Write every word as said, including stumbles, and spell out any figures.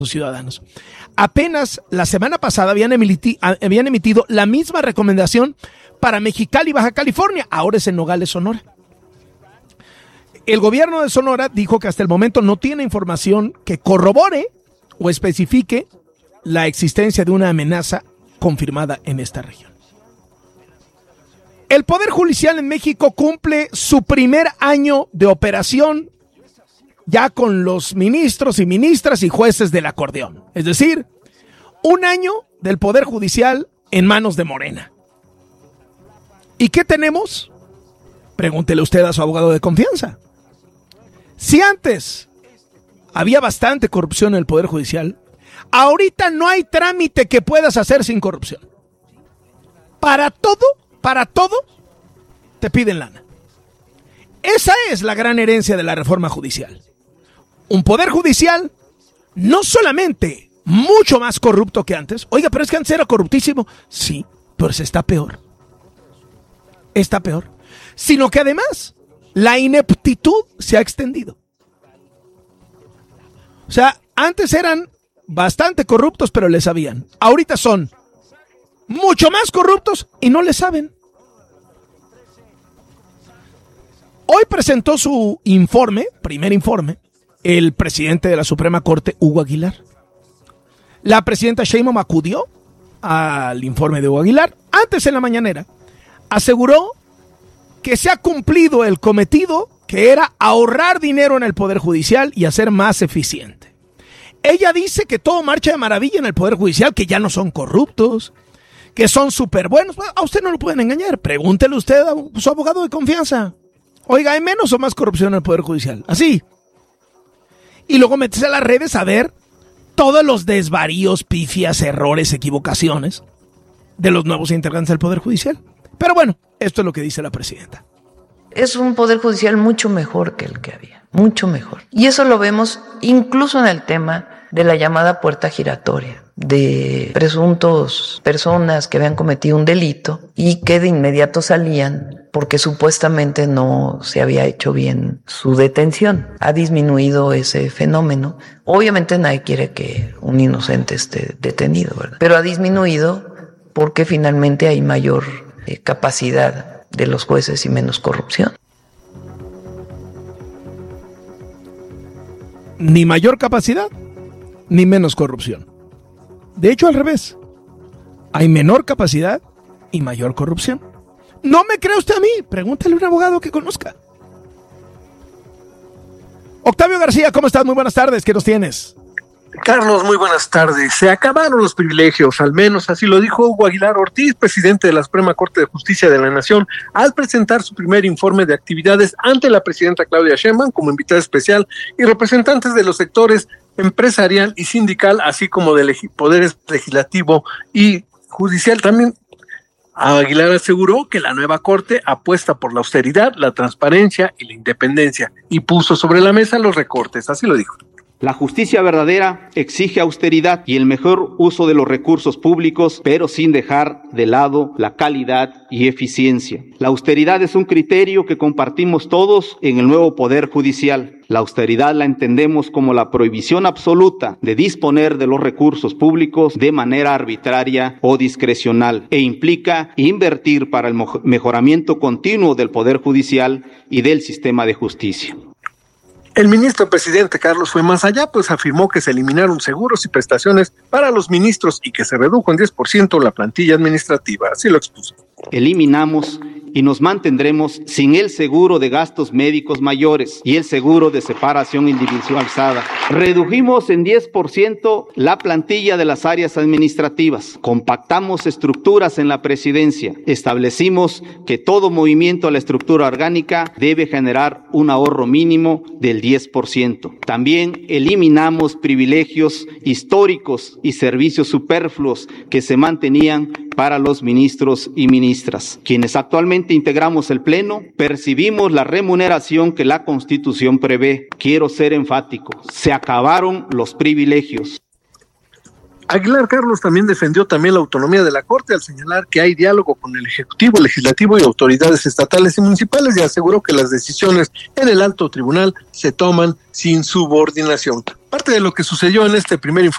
ciudadanos. Apenas la semana pasada habían, emiti, habían emitido la misma recomendación para Mexicali, Baja California, ahora es en Nogales, Sonora. El gobierno de Sonora dijo que hasta el momento no tiene información que corrobore o especifique la existencia de una amenaza confirmada en esta región. El Poder Judicial en México cumple su primer año de operación ya con los ministros y ministras y jueces del acordeón. Es decir, un año del Poder Judicial en manos de Morena. ¿Y qué tenemos? Pregúntele usted a su abogado de confianza. Si antes había bastante corrupción en el Poder Judicial, ahorita no hay trámite que puedas hacer sin corrupción. Para todo, para todo, te piden lana. Esa es la gran herencia de la reforma judicial. Un Poder Judicial no solamente mucho más corrupto que antes. Oiga, pero es que antes era corruptísimo. Sí, pero se está peor. Está peor. Sino que además la ineptitud se ha extendido. O sea, antes eran bastante corruptos, pero le sabían. Ahorita son mucho más corruptos y no le saben. Hoy presentó su informe, primer informe, el presidente de la Suprema Corte, Hugo Aguilar. La presidenta Sheinbaum acudió al informe de Hugo Aguilar. Antes, en la mañanera, aseguró que se ha cumplido el cometido, que era ahorrar dinero en el Poder Judicial y hacer más eficiente. Ella dice que todo marcha de maravilla en el Poder Judicial, que ya no son corruptos, que son súper buenos. A usted no lo pueden engañar. Pregúntele usted a su abogado de confianza. Oiga, ¿hay menos o más corrupción en el Poder Judicial? Así. Y luego métese a las redes a ver todos los desvaríos, pifias, errores, equivocaciones de los nuevos integrantes del Poder Judicial. Pero bueno, esto es lo que dice la presidenta. Es un Poder Judicial mucho mejor que el que había, mucho mejor. Y eso lo vemos incluso en el tema de la llamada puerta giratoria, de presuntos personas que habían cometido un delito y que de inmediato salían porque supuestamente no se había hecho bien su detención. Ha disminuido ese fenómeno. Obviamente nadie quiere que un inocente esté detenido, ¿verdad? Pero ha disminuido porque finalmente hay mayor eh, capacidad de los jueces y menos corrupción. Ni mayor capacidad, ni menos corrupción. De hecho, al revés. Hay menor capacidad y mayor corrupción. No me cree usted a mí, pregúntale a un abogado que conozca. Octavio García, ¿cómo estás? Muy buenas tardes, ¿qué nos tienes? Carlos, muy buenas tardes. Se acabaron los privilegios, al menos así lo dijo Hugo Aguilar Ortiz, presidente de la Suprema Corte de Justicia de la Nación, al presentar su primer informe de actividades ante la presidenta Claudia Sheinbaum como invitada especial y representantes de los sectores empresarial y sindical, así como del poder legislativo y judicial. También Aguilar aseguró que la nueva Corte apuesta por la austeridad, la transparencia y la independencia y puso sobre la mesa los recortes, así lo dijo. La justicia verdadera exige austeridad y el mejor uso de los recursos públicos, pero sin dejar de lado la calidad y eficiencia. La austeridad es un criterio que compartimos todos en el nuevo Poder Judicial. La austeridad la entendemos como la prohibición absoluta de disponer de los recursos públicos de manera arbitraria o discrecional e implica invertir para el mejoramiento continuo del Poder Judicial y del sistema de justicia. El ministro presidente Carlos fue más allá, pues afirmó que se eliminaron seguros y prestaciones para los ministros y que se redujo en diez por ciento la plantilla administrativa, así lo expuso. Eliminamos y nos mantendremos sin el seguro de gastos médicos mayores y el seguro de separación individualizada. Redujimos en diez por ciento la plantilla de las áreas administrativas. Compactamos estructuras en la presidencia. Establecimos que todo movimiento a la estructura orgánica debe generar un ahorro mínimo del diez por ciento. También eliminamos privilegios históricos y servicios superfluos que se mantenían para los ministros y ministras. Quienes actualmente integramos el Pleno, percibimos la remuneración que la Constitución prevé. Quiero ser enfático, se acabaron los privilegios. Aguilar Carlos también defendió también la autonomía de la Corte al señalar que hay diálogo con el Ejecutivo, Legislativo y autoridades estatales y municipales y aseguró que las decisiones en el alto tribunal se toman sin subordinación. Parte de lo que sucedió en este primer informe